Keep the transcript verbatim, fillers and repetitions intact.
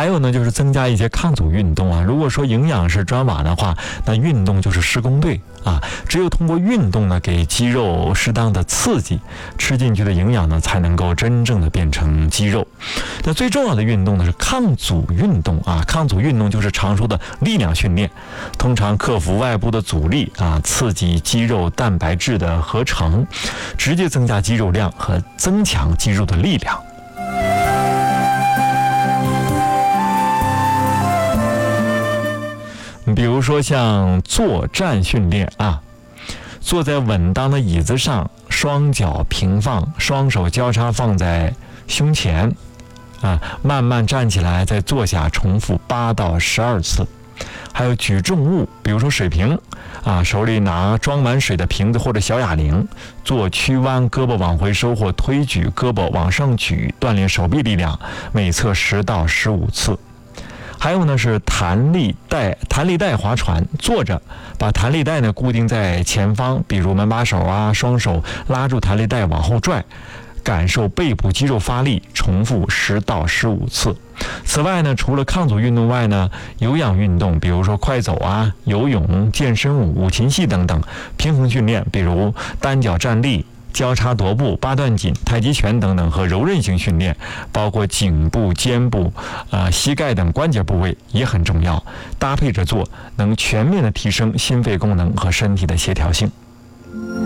还有呢，就是增加一些抗阻运动啊。如果说营养是砖瓦的话，那运动就是施工队啊。只有通过运动呢，给肌肉适当的刺激，吃进去的营养呢，才能够真正的变成肌肉。那最重要的运动呢是抗阻运动啊。抗阻运动就是常说的力量训练，通常克服外部的阻力啊，刺激肌肉蛋白质的合成，直接增加肌肉量和增强肌肉的力量。比如说像坐站训练啊，坐在稳当的椅子上，双脚平放，双手交叉放在胸前啊，慢慢站起来，再坐下，重复八到十二次。还有举重物，比如说水瓶啊，手里拿装满水的瓶子或者小哑铃，做屈弯，胳膊往回收或推举，胳膊往上举，锻炼手臂力量，每侧十到十五次。还有呢是弹力带弹力带划船，坐着把弹力带呢固定在前方，比如门把手啊，双手拉住弹力带往后拽，感受背部肌肉发力，重复十到十五次。此外呢，除了抗阻运动外呢，有氧运动，比如说快走啊、游泳、健身舞、五禽戏等等；平衡训练，比如单脚站立、交叉踱步、八段锦、太极拳等等，和柔韧性训练，包括颈部、肩部、啊、呃、膝盖等关节部位也很重要，搭配着做，能全面的提升心肺功能和身体的协调性。